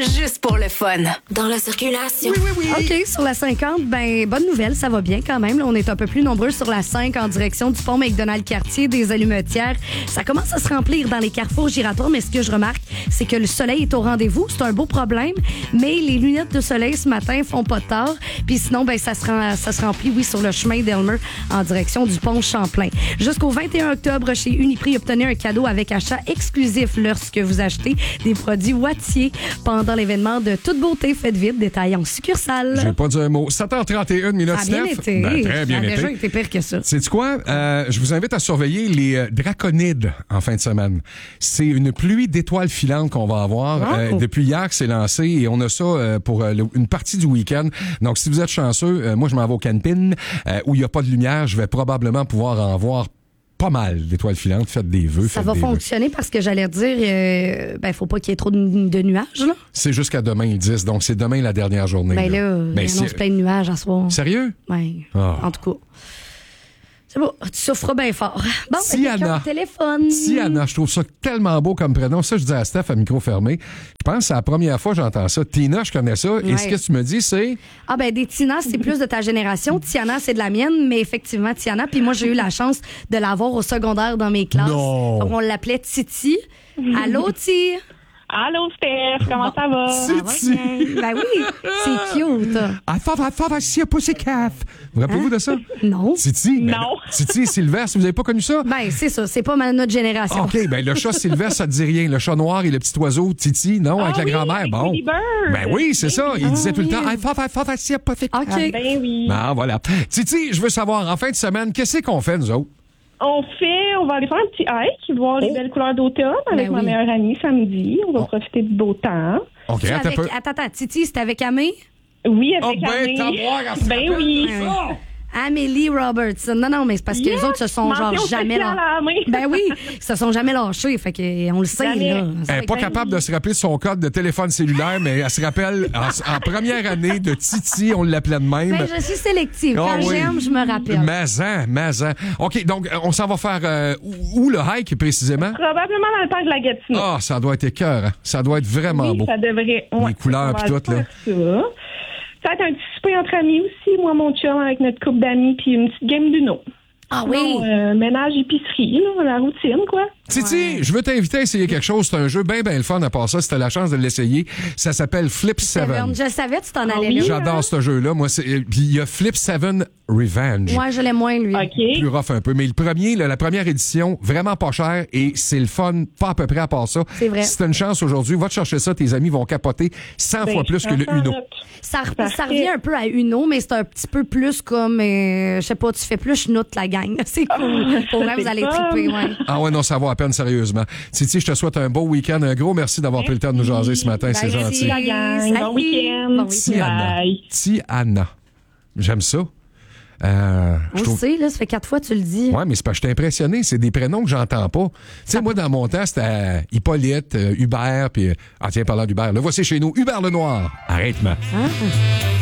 juste pour le fun. Dans la circulation. Oui. OK, sur la 50, bonne nouvelle, ça va bien quand même. Là, on est un peu plus nombreux sur la 5 en direction du pont McDonald-Cartier, des Allumetières. Ça commence à se remplir dans les carrefours giratoires, mais ce que je remarque, c'est que le soleil est au rendez-vous. C'est un beau problème, mais les lunettes de soleil ce matin font pas tard. Puis sinon, ça se remplit, oui, sur le chemin d'Elmer en direction du pont Champlain. Jusqu'au 21 octobre, chez Uniprix, obtenez un cadeau avec achat exclusif lorsque vous achetez des produits Wattier pendant l'événement de toute beauté. Faites vite, détail en succursale. J'ai pas dit un mot. 7h31 minutes, Ça a bien Steph. été. Très bien ça a été. déjà été pire que ça. Sais-tu quoi? Je vous invite à surveiller les draconides en fin de semaine. C'est une pluie d'étoiles filantes qu'on va avoir. Depuis hier que c'est lancé et on a ça pour une partie du week-end. Donc, si vous êtes chanceux, moi, je m'en vais au Canpin où il n'y a pas de lumière. Je vais probablement pouvoir en voir pas mal d'étoiles filantes. Faites des vœux. Ça va fonctionner parce que j'allais dire, faut pas qu'il y ait trop de nuages, là. C'est jusqu'à demain, le 10. Donc, c'est demain la dernière journée. Il annonce plein de nuages à soir. Sérieux? Oui. Oh. En tout cas. C'est beau, tu souffres bien fort. Bon, Tiana. Au téléphone. Tiana, je trouve ça tellement beau comme prénom. Ça, je dis à Steph à micro fermé. Je pense que c'est la première fois que j'entends ça. Tina, je connais ça. Et ce que tu me dis, c'est... Des Tina, c'est plus de ta génération. Tiana, c'est de la mienne, mais effectivement, Tiana. Puis moi, j'ai eu la chance de l'avoir au secondaire dans mes classes. Non. Donc, on l'appelait Titi. Allô, Ti? Allô, Steph, comment ça va? Titi. Oui, c'est cute. I thought I see a pussycat. Vous rappelez-vous de ça? Non. Titi? Non. Titi et Sylvestre, vous avez pas connu ça? C'est ça, c'est pas notre génération. OK, le chat Sylvestre, ça te dit rien. Le chat noir et le petit oiseau, Titi, non, avec la grand-mère, avec bon. Willy Bird. Oui, c'est ça. Il disait tout le temps, I thought I see a pussycat. OK. Ben oui. Ah, voilà. Titi, je veux savoir, en fin de semaine, qu'est-ce qu'on fait, nous autres? On va aller faire un petit hike, voir les belles couleurs d'automne avec ma meilleure amie samedi. On va profiter du beau temps. OK, Attends, Titi, c'était avec Amé? Oui, avec Amé. Ben oui. Amélie Robertson. Non, mais c'est parce que les autres se sont jamais lâchés. Ils se sont jamais lâchés. Fait que on le sait, jamais. là. Elle n'est pas capable de se rappeler de son code de téléphone cellulaire, mais elle se rappelle en première année de Titi, on l'appelait de même. Je suis sélective. Quand j'aime, je me rappelle. Mazan. OK, donc on s'en va faire où le hike précisément? Probablement dans le parc de la Gatineau. Ah, ça doit être écœur. Hein? Ça doit être vraiment beau. Ça devrait. Les couleurs puis tout, là. Ça va être un petit souper entre amis aussi, moi, mon chum, avec notre couple d'amis, puis une petite game d'Uno. Ah oui? Ménage, épicerie, là, la routine, quoi. Titi, je veux t'inviter à essayer quelque chose. C'est un jeu bien le fun à part ça. Si t'as la chance de l'essayer, ça s'appelle Flip 7. Je savais que tu t'en allais là. J'adore ce jeu-là. Moi, puis il y a Flip 7 Revenge. Moi, je l'aime moins, lui. OK. Plus rough un peu. Mais le premier, la première édition, vraiment pas cher et c'est le fun, pas à peu près à part ça. C'est vrai. Si t'as une chance aujourd'hui, va te chercher ça. Tes amis vont capoter 100 fois plus que le Uno. Ça revient un peu à Uno, mais c'est un petit peu plus comme, je sais pas, tu fais plus chenoute la gang. C'est cool. Pour vrai, vous allez triper, ouais. Ah ouais, non, ça va à peine, sérieusement. Titi, je te souhaite un beau week-end. Un gros merci d'avoir pris le temps de nous jaser ce matin. C'est gentil. La gang. Bon week-end. Tiana. J'aime ça. On le sait, là, ça fait 4 fois que tu le dis. Oui, mais c'est parce que je t'ai impressionné. C'est des prénoms que j'entends pas. Tu sais, moi, dans mon temps, c'était Hippolyte, Hubert, puis... tiens, parlant d'Hubert, le voici chez nous, Hubert Lenoir. Arrête-moi.